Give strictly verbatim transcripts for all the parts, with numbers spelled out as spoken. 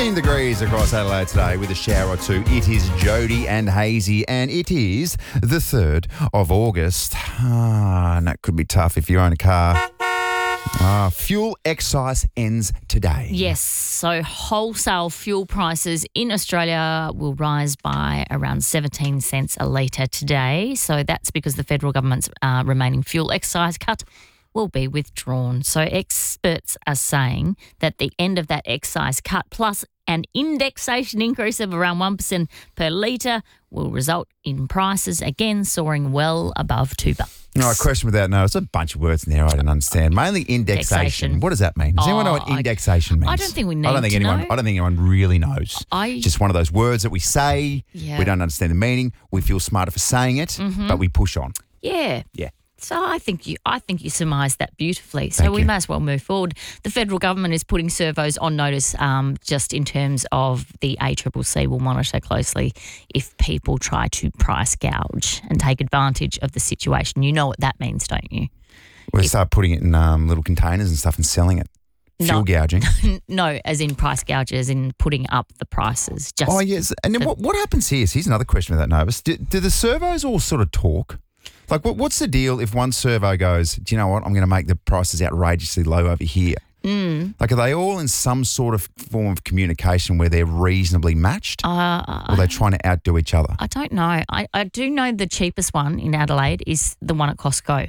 fifteen degrees across Adelaide today with a shower or two. It is Jody and Hazy, and it is the third of August. Ah, and that could be tough if you own a car. Ah, fuel excise ends today. Yes, so wholesale fuel prices in Australia will rise by around seventeen cents a litre today. So that's because the federal government's uh, remaining fuel excise cut will be withdrawn. So experts are saying that the end of that excise cut plus an indexation increase of around one percent per litre will result in prices again soaring well above two bucks. No, a question without notice. A bunch of words in there I don't understand. Mainly indexation. Indexation. What does that mean? Does Oh, anyone know what I- indexation means? I don't think we need I don't think to anyone. know. I don't think anyone really knows. I- Just one of those words that we say. Yeah. We don't understand the meaning. We feel smarter for saying it, Mm-hmm. but we push on. Yeah. Yeah. So I think you I think you surmised that beautifully. So Thank we you. may as well move forward. The federal government is putting servos on notice um, just in terms of the A C C C will monitor closely if people try to price gouge and take advantage of the situation. You know what that means, don't you? We'll start putting it in um, little containers and stuff and selling it. Fuel No. gouging. No, as in price gouge, as in putting up the prices. Just Oh, yes. And then what, what happens here? Here's another question without notice. Do, do the servos all sort of talk? Like, what, what's the deal if one servo goes, do you know what, I'm going to make the prices outrageously low over here? Mm. Like, are they all in some sort of form of communication where they're reasonably matched? Uh, or are they trying to outdo each other? I don't know. I, I do know the cheapest one in Adelaide is the one at Costco.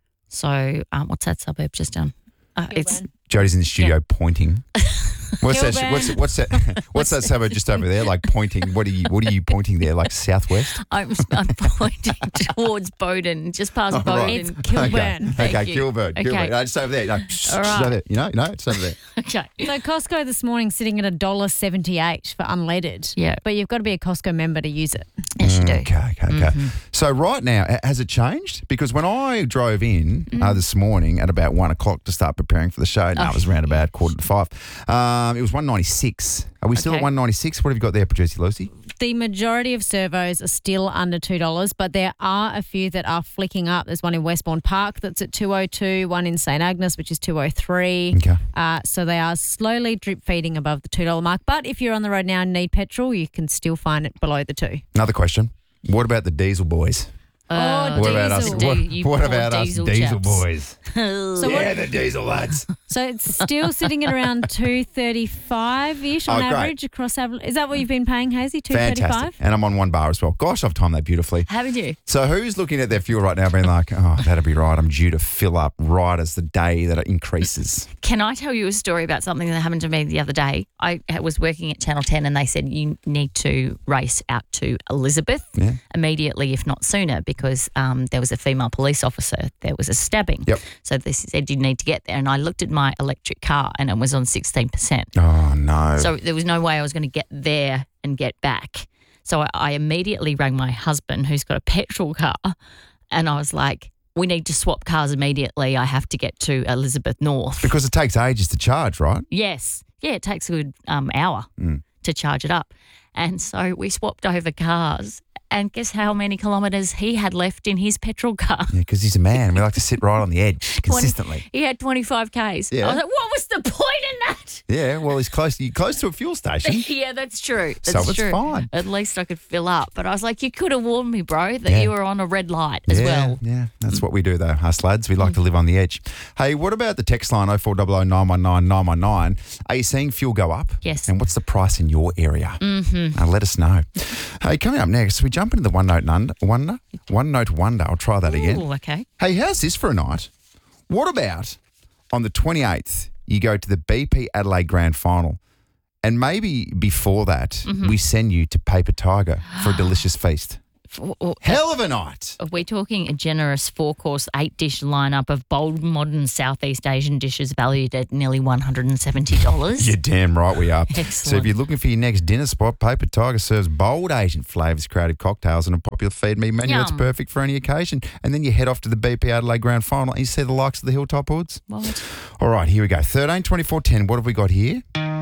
So um, what's that suburb just down? Uh, it's Jody's in the studio pointing. What's that? Kilburn. What's what's that? What's that suburb just over there? Like pointing. What are you? What are you pointing there? Like southwest? I'm, I'm pointing towards Bowden, just past Oh, Bowden. right. It's Kilburn. Okay, Thank okay, you. Kilburn, Okay. Kilburn. No, it's over there. No, shh, All it's right. over there. You know, no, it's over there. Okay. So Costco this morning sitting at one dollar seventy-eight for unleaded. Yeah. But you've got to be a Costco member to use it. Yes, you do. Okay, okay, okay. Mm-hmm. So right now, ha- has it changed? Because when I drove in Mm. uh, this morning at about one o'clock to start preparing for the show, no, Oh, it was around about quarter to five. Um, it was one ninety six. Are we still Okay. at one ninety six? What have you got there, producer Lucy? The majority of servos are still under two dollars, but there are a few that are flicking up. There's one in Westbourne Park that's at two oh two, one in St Agnes, which is two oh three. Okay. Uh, so they are slowly drip feeding above the two dollar mark. But if you're on the road now and need petrol, you can still find it below the two. Another question. What about the diesel boys? Uh, What about us? diesel. What, You what poor about diesel us diesel chaps. boys? So yeah, what, the diesel lads. So it's still sitting at around two thirty-five-ish on Oh, great. average across Adelaide. Is that what you've been paying, Hazy? two Fantastic. thirty-five? And I'm on one bar as well. Gosh, I've timed that beautifully. Haven't you? So who's looking at their fuel right now being like, oh, that'll be right. I'm due to fill up right as the day that it increases. Can I tell you a story about something that happened to me the other day? I was working at Channel ten and they said you need to race out to Elizabeth Yeah. immediately, if not sooner, because um, there was a female police officer. There was a stabbing. Yep. So they said you need to get there. And I looked at my electric car and it was on sixteen percent. Oh, no. So there was no way I was going to get there and get back. So I, I immediately rang my husband, who's got a petrol car, and I was like, we need to swap cars immediately. I have to get to Elizabeth North. because it takes ages to charge, right? Yes. Yeah, it takes a good um, hour Mm. to charge it up. And so we swapped over cars. And guess how many kilometres he had left in his petrol car? Yeah, because he's a man. We like to sit right on the edge consistently. He had twenty-five kays. Yeah. I was like, what was the point in that? Yeah, well, he's close. You're close to a fuel station. Yeah, that's true. That's So it's true. fine. At least I could fill up. But I was like, you could have warned me, bro, that Yeah. you were on a red light as yeah, well. Yeah, that's what we do, though, us lads. We like to live on the edge. Hey, what about the text line oh four oh oh nine one nine nine one nine? Are you seeing fuel go up? Yes. And what's the price in your area? Mm-hmm. Uh, let us know. Hey, coming up next, we jump into the one note wonder. Wonder? One note wonder. I'll try that again. Ooh, okay. Hey, how's this for a night? What about on the twenty-eighth, you go to the B P Adelaide Grand Final, and maybe before that, Mm-hmm. we send you to Paper Tiger for a delicious feast. F- or- Hell of a night. Are we talking a generous four-course, eight-dish lineup of bold, modern Southeast Asian dishes valued at nearly one hundred seventy dollars? You're damn right we are. So if Excellent. you're looking for your next dinner spot, Paper Tiger serves bold Asian flavours, creative cocktails and a popular feed me menu that's Yum. perfect for any occasion. And then you head off to the B P Adelaide Grand Final and you see the likes of the Hilltop Hoods. What? All right, here we go. thirteen twenty-four ten. What have we got here?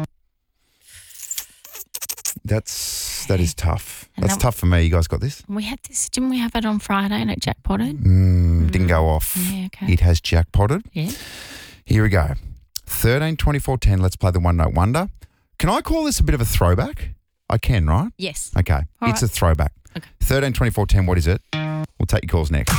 That's that is tough. And That's that- tough for me. You guys got this? We had this, didn't we have it on Friday and it jackpotted? Mm, didn't go off. Yeah, okay. It has jackpotted. Yeah. Here we go. thirteen twenty-four ten. Let's play the one note wonder. Can I call this a bit of a throwback? I can, right? Yes. Okay. All it's right. a throwback. Okay. thirteen twenty-four ten, what is it? We'll take your calls next.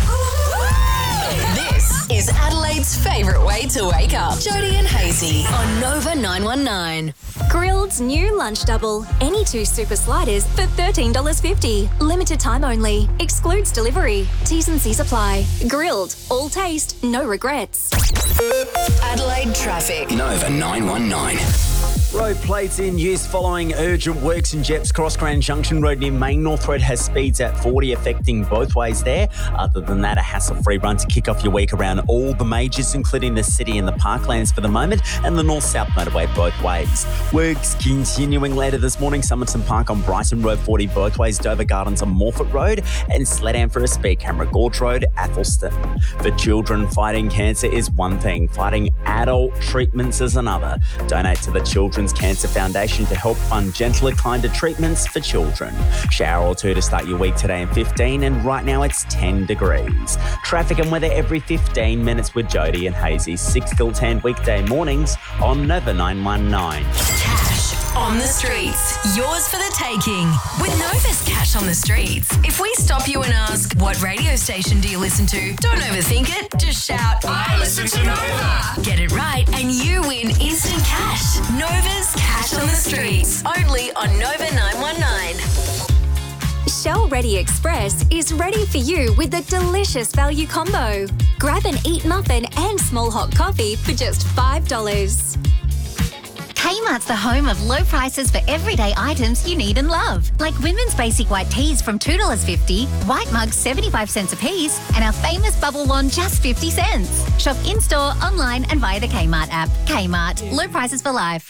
This is Adelaide's favourite way to wake up. Jody and Hazy on Nova nine one nine. Grilled's new lunch double. Any two super sliders for thirteen dollars fifty. Limited time only. Excludes delivery. T's and C's apply. Grilled. All taste, no regrets. Adelaide traffic. Nova nine one nine. Road plates in use following urgent works in Jeps Cross Grand Junction Road near Main North Road has speeds at forty, affecting both ways there. Other than that, a hassle-free run to kick off your week around all the majors, including the city and the parklands for the moment, and the north-south motorway both ways. Works continuing later this morning. Somerton Park on Brighton Road forty both ways, Dover Gardens on Morford Road, and Sledam for a speed camera, Gorge Road, Athelston. For children, fighting cancer is one thing. Fighting adult treatments is another. Donate to the Children's Cancer Foundation to help fund gentler, kinder treatments for children. Shower or two to start your week today in fifteen, and right now it's ten degrees. Traffic and weather every fifteen minutes with Jody and Hazy, six till ten weekday mornings on Nova nine one nine. Cash on the streets. Yours for the taking. With Nova's Cash on the Streets. If we stop you and ask, what radio station do you listen to? Don't overthink it. Just shout, I listen to Nova. Get it right and you win instant cash. Nova's Cash on the Streets. Only on Nova nine one nine. Shell Ready Express is ready for you with a delicious value combo. Grab an eat muffin and small hot coffee for just five dollars. Kmart's the home of low prices for everyday items you need and love. Like women's basic white tees from two dollars fifty, white mugs seventy-five cents a piece, and our famous bubble wand just fifty cents. Shop in-store, online and via the Kmart app. Kmart, low prices for life.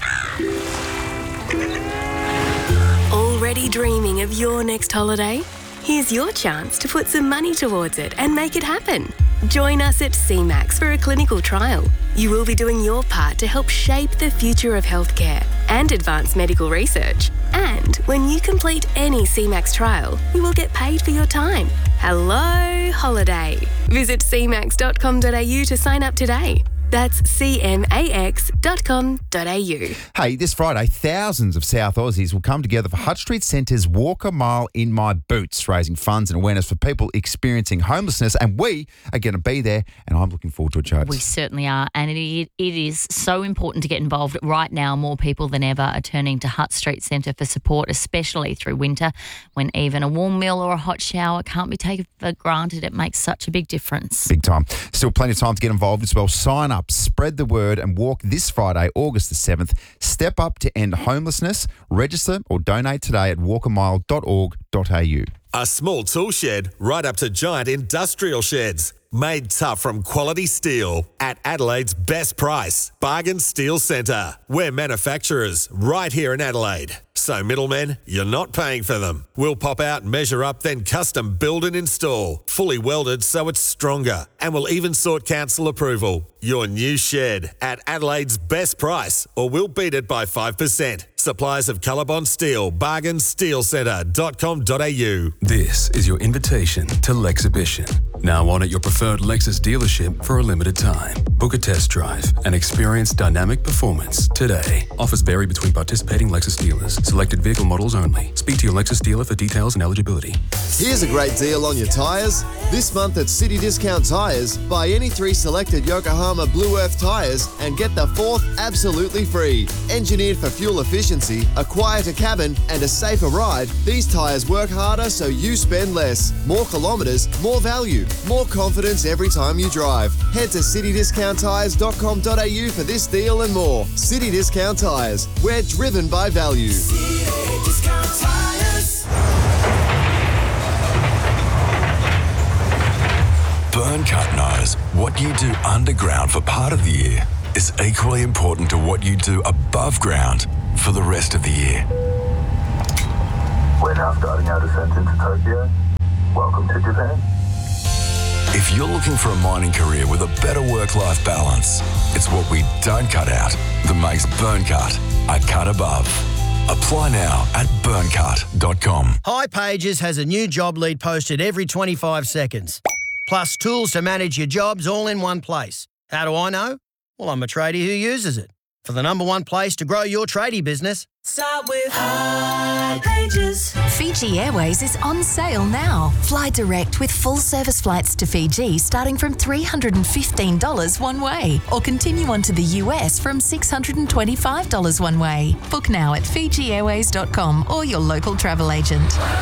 Already dreaming of your next holiday? Here's your chance to put some money towards it and make it happen. Join us at C MAX for a clinical trial. You will be doing your part to help shape the future of healthcare and advanced medical research. And when you complete any C MAX trial, you will get paid for your time. Hello, holiday. Visit c max dot com dot a u to sign up today. That's c max dot com dot a u. Hey, this Friday, thousands of South Aussies will come together for Hutt Street Centre's Walk a Mile in My Boots, raising funds and awareness for people experiencing homelessness. And we are going to be there, and I'm looking forward to it, Jobs. We certainly are, and it, it is so important to get involved. Right now, more people than ever are turning to Hutt Street Centre for support, especially through winter, when even a warm meal or a hot shower can't be taken for granted. It makes such a big difference. Big time. Still plenty of time to get involved as well. Sign up, spread the word, and walk this Friday, August the seventh. Step up to end homelessness. Register or donate today at walk a mile dot org dot a u. A small tool shed right up to giant industrial sheds. Made tough from quality steel at Adelaide's best price. Bargain Steel Centre. We're manufacturers right here in Adelaide. So middlemen, you're not paying for them. We'll pop out, measure up, then custom build and install. Fully welded so it's stronger. And we'll even sort council approval. Your new shed at Adelaide's best price, or we'll beat it by five percent. Suppliers of Colorbond Steel. bargain steel centre dot com dot a u. This is your invitation to Lexhibition. Now on at your preferred Lexus dealership for a limited time. Book a test drive and experience dynamic performance today. Offers vary between participating Lexus dealers. Selected vehicle models only. Speak to your Lexus dealer for details and eligibility. Here's a great deal on your tyres. This month at City Discount Tyres, buy any three selected Yokohama Blue Earth tyres and get the fourth absolutely free. Engineered for fuel efficiency, a quieter cabin and a safer ride, these tyres work harder so you spend less. More kilometres, more value, more confidence every time you drive. Head to city discount tyres dot com dot a u for this deal and more. City Discount Tyres, we're driven by value. City Discount Tyres. Burncut knows what you do underground for part of the year is equally important to what you do above ground for the rest of the year. We're now starting our descent into Tokyo. Welcome to Japan. If you're looking for a mining career with a better work-life balance, it's what we don't cut out that makes Burncut a cut above. Apply now at burncut dot com. hipages has a new job lead posted every twenty-five seconds. Plus tools to manage your jobs all in one place. How do I know? Well, I'm a tradie who uses it. for the number one place to grow your tradie business. Start with High Pages. Fiji Airways is on sale now. Fly direct with full service flights to Fiji starting from three hundred fifteen dollars one way, or continue on to the U S from six hundred twenty-five dollars one way. Book now at fiji airways dot com or your local travel agent.